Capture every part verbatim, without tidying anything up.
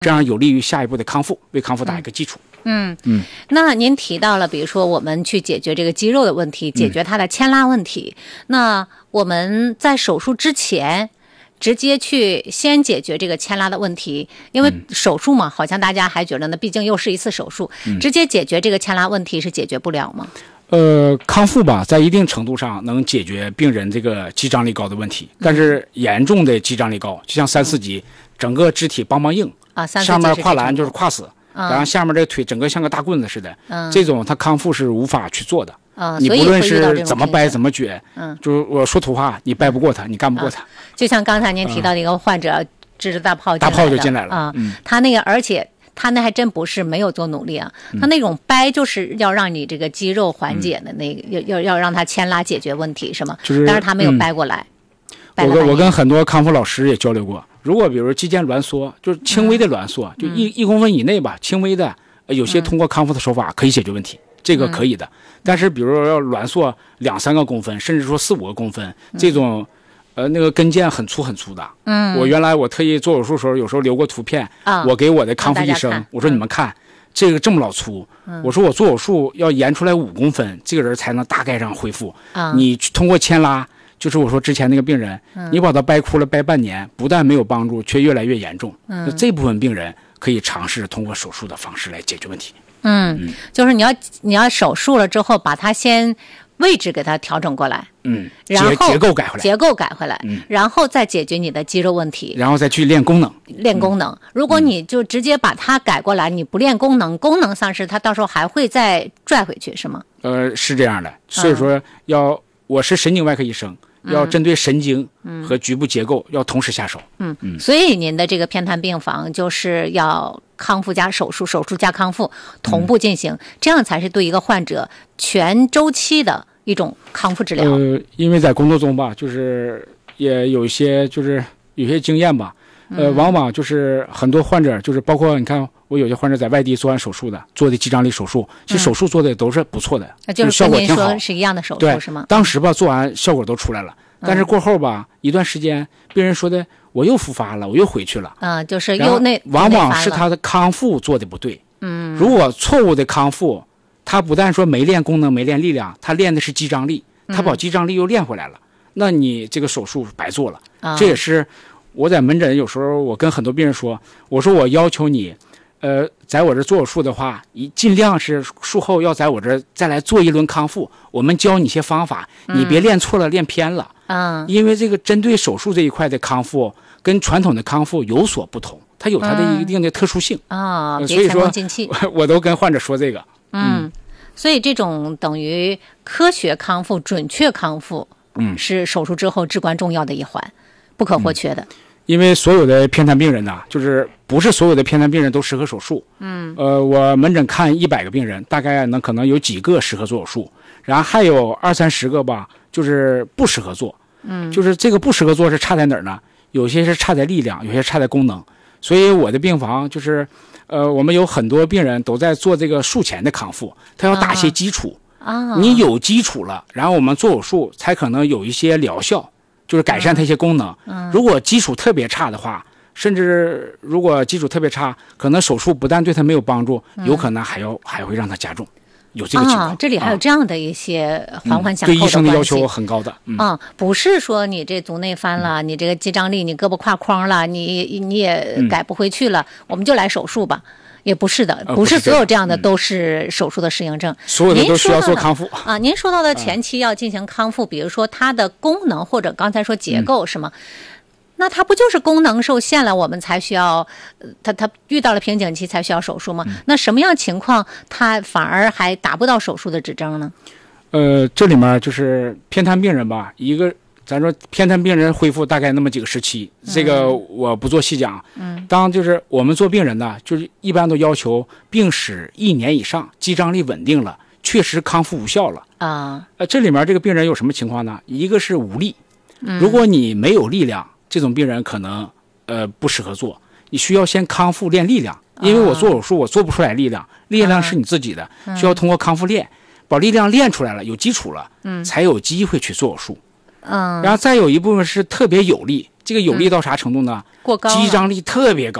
这样有利于下一步的康复，为康复打一个基础。 嗯嗯，那您提到了，比如说我们去解决这个肌肉的问题，解决它的牵拉问题，嗯、那我们在手术之前直接去先解决这个牵拉的问题，因为手术嘛，好像大家还觉得呢，毕竟又是一次手术，嗯、直接解决这个牵拉问题是解决不了吗？ 呃，康复吧，在一定程度上能解决病人这个肌张力高的问题，但是严重的肌张力高，就像三四级，嗯、整个肢体梆梆硬啊， 上面跨栏就是跨死。嗯、然后下面这个腿整个像个大棍子似的，嗯、这种它康复是无法去做的。 嗯、 你不论是怎么掰怎么撅，嗯，就是我说土话，你掰不过它，你干不过它。 嗯、就像刚才您提到的一个患者，支着大炮大炮就进来了啊，嗯、他那个而且。他那还真不是没有做努力啊，他那种掰就是要让你这个肌肉缓解的那个，嗯、要要要让他牵拉解决问题是吗？ 就是， 但是他没有掰过来。 嗯、我跟我跟很多康复老师也交流过，如果比如肌腱挛缩，就是轻微的挛缩，嗯、就一一公分以内吧，轻微的，有些通过康复的手法可以解决问题，嗯、这个可以的。但是比如说要挛缩两三个公分，甚至说四五个公分，嗯、这种。呃，那个跟腱很粗很粗的，嗯，我原来我特意做手术的时候，有时候留过图片，啊、我给我的康复医生，我说你们看，嗯、这个这么老粗，嗯、我说我做手术要延出来五公分，这个人才能大概上恢复。啊、你通过牵拉，就是我说之前那个病人，嗯、你把他掰哭了掰半年，不但没有帮助，却越来越严重。嗯，那这部分病人可以尝试通过手术的方式来解决问题。 嗯，嗯就是你要你要手术了之后，把它先。位置给它调整过来， 嗯， 然后结构改回来， 结构改回来，嗯，然后再解决你的肌肉问题， 然后再去练功能， 练功能。嗯、如果你就直接把它改过来，你不练功能，功能丧失，它到时候还会再拽回去，是吗？ 呃，是这样的，所以说要、嗯、我是神经外科医生，要针对神经和局部结构、嗯、要同时下手。 嗯嗯，所以您的这个偏瘫病房就是要康复加手术，手术加康复同步进行，嗯、这样才是对一个患者全周期的。一种康复治疗。 呃，因为在工作中吧，就是也有一些就是有些经验吧，呃，嗯、往往就是很多患者，就是包括你看，我有些患者在外地做完手术的，做的肌张力手术，其实手术做的都是不错的， 嗯、就是效果挺好， 是一样的手术是吗？ 当时吧做完效果都出来了，嗯、但是过后吧一段时间，病人说的我又复发了，我又回去了， 嗯，就是又那往往是他的康复做的不对，嗯，如果错误的康复。他不但说没练功能没练力量，他练的是肌张力，他把肌张力又练回来了，嗯、那你这个手术白做了。啊、这也是我在门诊有时候我跟很多病人说，我说我要求你，呃，在我这做手术的话，一尽量是术后要在我这再来做一轮康复，我们教你一些方法，嗯、你别练错了练偏了。嗯，因为这个针对手术这一块的康复跟传统的康复有所不同，它有它的一定的特殊性啊、嗯呃， 所以说我我都跟患者说这个。 嗯，所以这种等于科学康复、准确康复，嗯，是手术之后至关重要的一环，不可或缺的。嗯、 因为所有的偏瘫病人呐、啊，就是不是所有的偏瘫病人都适合手术。嗯，呃，我门诊看一百个病人，大概呢可能有几个适合做手术，然后还有二三十个吧，就是不适合做。嗯，就是这个不适合做是差在哪儿呢？有些是差在力量，有些差在功能。所以我的病房就是。呃，我们有很多病人都在做这个术前的康复，他要打一些基础啊。你有基础了，然后我们做手术才可能有一些疗效，就是改善他一些功能。嗯、如果基础特别差的话，甚至如果基础特别差，可能手术不但对他没有帮助，嗯、有可能还要还会让他加重。有这个情况、 啊，这里还有这样的一些环环相扣的关系、 嗯、对医生的要求很高的。 嗯，啊、不是说你这足内翻了，嗯、你这个肌张力，你胳膊挎框了，你你也改不回去了，嗯、我们就来手术吧。也不是的，不是所有这样的都是手术的适应症， 嗯、所有的都需要做康复啊。您说到的前期要进行康复，嗯、比如说它的功能或者刚才说结构、嗯、是吗？那它不就是功能受限了，我们才需要，它它遇到了瓶颈期才需要手术吗？嗯、那什么样情况它反而还达不到手术的指征呢？ 呃，这里面就是偏瘫病人吧，一个咱说偏瘫病人恢复大概那么几个时期，嗯、这个我不做细讲。嗯，当就是我们做病人呢，就是一般都要求病史一年以上，肌张力稳定了，确实康复无效了啊。呃，这里面这个病人有什么情况呢？一个是无力，嗯、如果你没有力量。这种病人可能呃不适合做，你需要先康复练力量，因为我做手术我做不出来力量，力量是你自己的，需要通过康复练，把力量练出来了，有基础了，嗯，才有机会去做手术。嗯，然后再有一部分是特别有力，这个有力到啥程度呢？ 过高， 肌张力特别高，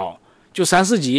就三四级